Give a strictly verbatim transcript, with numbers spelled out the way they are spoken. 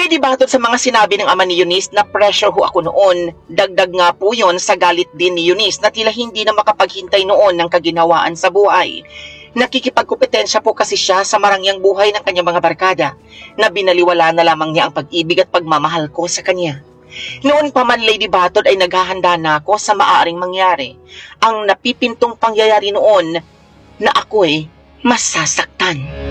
Lady Batot, sa mga sinabi ng ama ni Eunice na pressure ho ako noon, dagdag nga po yon sa galit din ni Eunice na tila hindi na makapaghintay noon ng kaginhawaan sa buhay. Nakikipagkompetensya po kasi siya sa marangyang buhay ng kanyang mga barkada na binaliwala na lamang niya ang pag-ibig at pagmamahal ko sa kanya. Noon pa man, Lady Batot, ay naghahanda na ako sa maaaring mangyari. Ang napipintong pangyayari noon na ako'y masasaktan.